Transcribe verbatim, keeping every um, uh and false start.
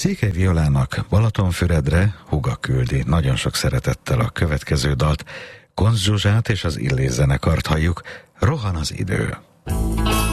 Székely Violának Balatonfüredre húga küldi nagyon sok szeretettel a következő dalt. Koncz Zsuzsát és az Illés zenekart halljuk, Rohan az idő.